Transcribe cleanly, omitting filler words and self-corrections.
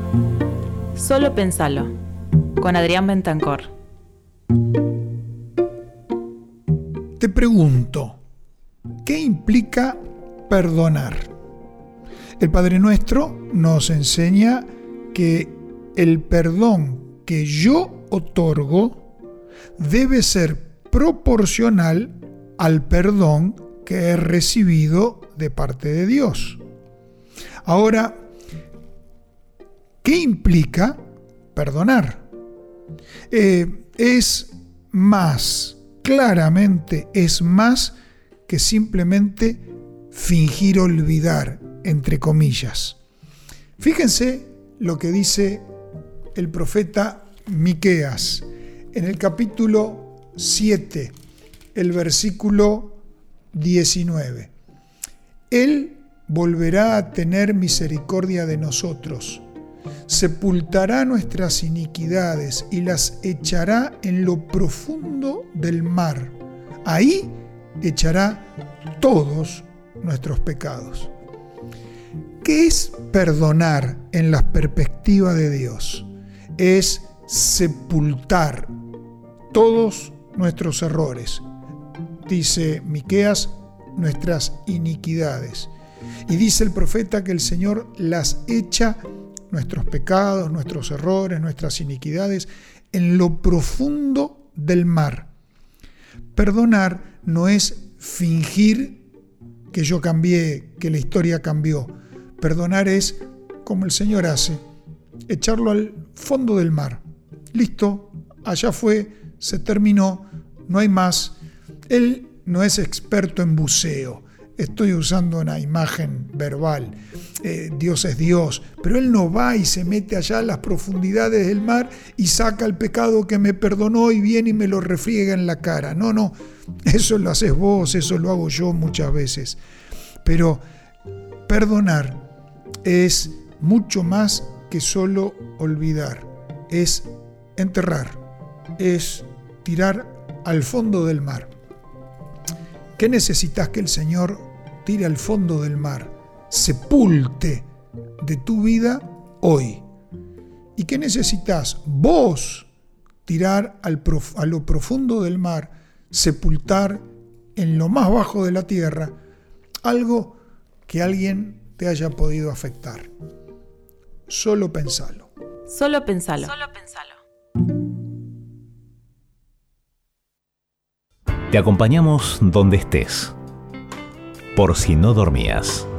Solo pensalo, con Adrián Bentancor. Te pregunto, ¿qué implica perdonar? El Padre Nuestro nos enseña que el perdón que yo otorgo debe ser proporcional al perdón que he recibido de parte de Dios. Ahora, ¿qué implica perdonar? Claramente es más que simplemente fingir olvidar, entre comillas. Fíjense lo que dice el profeta Miqueas en el capítulo 7, el versículo 19. Él volverá a tener misericordia de nosotros, sepultará nuestras iniquidades y las echará en lo profundo del mar. Ahí echará todos nuestros pecados. ¿Qué es perdonar en la perspectiva de Dios? Es sepultar todos nuestros errores. Dice Miqueas, nuestras iniquidades. Y dice el profeta que el Señor las echa, nuestros pecados, nuestros errores, nuestras iniquidades, en lo profundo del mar. Perdonar no es fingir que yo cambié, que la historia cambió. Perdonar es, como el Señor hace, echarlo al fondo del mar. Listo, allá fue, se terminó, no hay más. Él no es experto en buceo. Estoy usando una imagen verbal. Dios es Dios, pero Él no va y se mete allá a las profundidades del mar y saca el pecado que me perdonó y viene y me lo refriega en la cara. No, eso lo haces vos, eso lo hago yo muchas veces. Pero perdonar es mucho más que solo olvidar. Es enterrar, es tirar al fondo del mar. ¿Qué necesitas que el Señor tire al fondo del mar, sepulte de tu vida hoy? ¿Y qué necesitas vos tirar a lo profundo del mar, sepultar en lo más bajo de la tierra algo que alguien te haya podido afectar? Solo pensalo. Solo pensalo. Te acompañamos donde estés, por si no dormías.